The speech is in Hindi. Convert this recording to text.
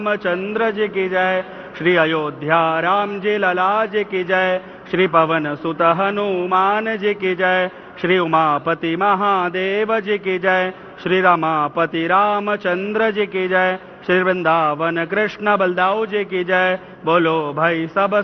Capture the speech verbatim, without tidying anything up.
रामचंद्र जी की जय। श्री अयोध्या राम जी लला जी की जय। श्री पवन सुत हनुमान जी की जय। श्री उमापति महादेव जी की जय। श्री रमापति रामचंद्र जी की जय। श्री वृंदावन कृष्ण बलदाऊ जी की जय। बोलो भाई सब